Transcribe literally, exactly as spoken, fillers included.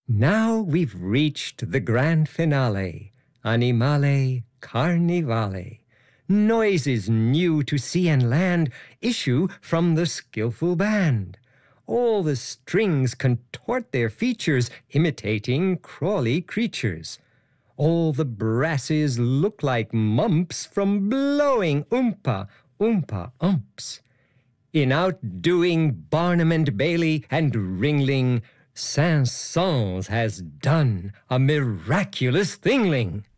Now we've reached the grand finale, Animale Carnivale. Noises new to sea and land issue from the skillful band. All the strings contort their features, imitating crawly creatures. All the brasses look like mumps from blowing oompa, oompa, umps. In outdoing Barnum and Bailey and Ringling, Saint-Saëns has done a miraculous thingling.